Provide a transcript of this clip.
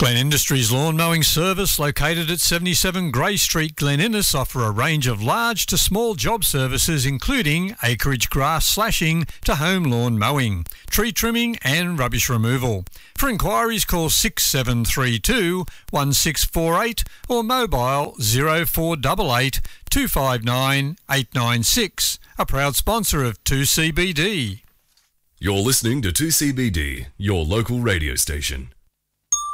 Glen Industries Lawn Mowing Service, located at 77 Grey Street, Glen Innes, offer a range of large to small job services including acreage grass slashing to home lawn mowing, tree trimming and rubbish removal. For inquiries, call 6732 1648 or mobile 0488 259 896. A proud sponsor of 2CBD. You're listening to 2CBD, your local radio station.